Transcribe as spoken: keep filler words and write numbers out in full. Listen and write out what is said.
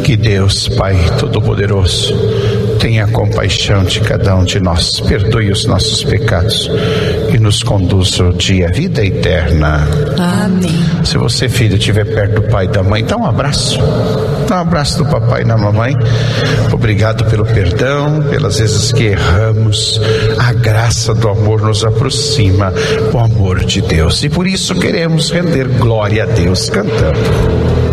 Que Deus, Pai Todo-Poderoso, tenha compaixão de cada um de nós, perdoe os nossos pecados e nos conduza ao dia, à vida eterna. Amém. Se você, filho, estiver perto do pai e da mãe, dá um abraço. Dá um abraço do papai e da mamãe. Obrigado pelo perdão, pelas vezes que erramos. A graça do amor nos aproxima, o amor de Deus. E por isso queremos render glória a Deus cantando.